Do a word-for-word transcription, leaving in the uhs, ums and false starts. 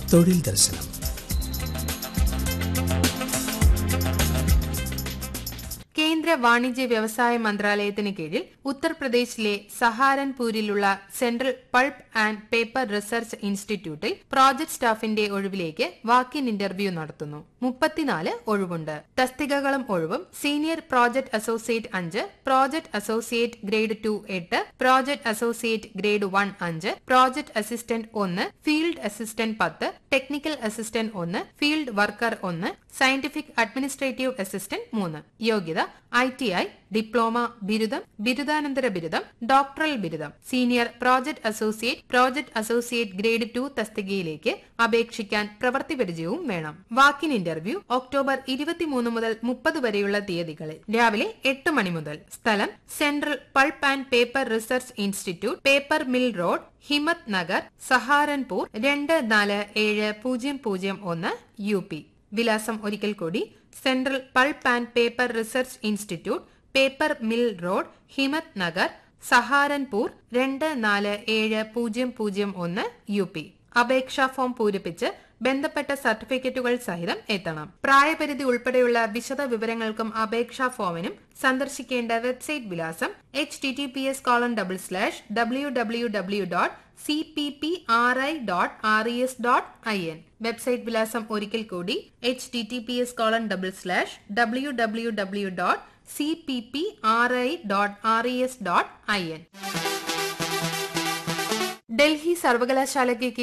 തൊഴിൽ ദർശനം. കേന്ദ്ര വാണിജ്യ വ്യവസായ മന്ത്രാലയത്തിന് കീഴിൽ ഉത്തർപ്രദേശിലെ സഹാരൻപൂരിലുള്ള central pulp and paper research ഇൻസ്റ്റിറ്റ്യൂട്ടിൽ പ്രോജക്ട് സ്റ്റാഫിന്റെ ഒഴിവിലേക്ക് വാക്ക് ഇൻ ഇന്റർവ്യൂ നടത്തുന്നു. മുപ്പത്തിനാല് ഒഴിവുണ്ട്. തസ്തികകളും ഒഴിവും: സീനിയർ പ്രോജക്ട് അസോസിയേറ്റ് അഞ്ച്, പ്രോജക്ട് അസോസിയേറ്റ് ഗ്രേഡ് ടു എട്ട്, പ്രോജക്ട് അസോസിയേറ്റ് ഗ്രേഡ് വൺ അഞ്ച്, പ്രോജക്ട് അസിസ്റ്റന്റ് ഒന്ന്, ഫീൽഡ് അസിസ്റ്റന്റ് പത്ത്, ടെക്നിക്കൽ അസിസ്റ്റന്റ് ഒന്ന്, ഫീൽഡ് വർക്കർ ഒന്ന്, സയന്റിഫിക് അഡ്മിനിസ്ട്രേറ്റീവ് അസിസ്റ്റന്റ് മൂന്ന്. യോഗ്യത: ഐ ടി ഐ, ഡിപ്ലോമ, ബിരുദം, ബിരുദാനന്തര ബിരുദം, ഡോക്ടറൽ ബിരുദം. Senior project associate, project associate grade two തസ്തികയിലേക്ക് അപേക്ഷിക്കാൻ പ്രവൃത്തി പരിചയവും വേണം. വാക്കിൻ ഇന്റർവ്യൂ ഒക്ടോബർ ഇരുപത്തിമൂന്ന് മുതൽ മുപ്പത് വരെയുള്ള തീയതികളിൽ രാവിലെ എട്ട് മണി മുതൽ. സ്ഥലം: central pulp and paper research institute, paper mill road, Himmat Nagar, Saharanpur രണ്ട് നാല് ഏഴ് പൂജ്യം പൂജ്യം ഒന്ന്, യു പി. വിലാസം ഒരിക്കൽ കൂടി: central pulp and paper research institute, paper mill road, Himmat Nagar, Saharanpur രണ്ട് നാല് ഏഴ് പൂജ്യം പൂജ്യം ഒന്ന്, യു പി. അപേക്ഷാ ഫോം പൂരിപ്പിച്ച് ബന്ധപ്പെട്ട സർട്ടിഫിക്കറ്റുകൾ സഹിതം എത്തണം. പ്രായപരിധി ഉൾപ്പെടെയുള്ള വിശദ വിവരങ്ങൾക്കും അപേക്ഷാ ഫോമിനും സന്ദർശിക്കേണ്ട വെബ്സൈറ്റ് വിലാസം H T T P S colon double slash W W W dot C P P R I dot R E S dot I N. Website വിലാസം ഒരിക്കൽ കൂടി: H T T P S colon double slash W W W dot C P P R I dot R E S dot I N. Delhi സർവകലാശാലയ്ക്ക്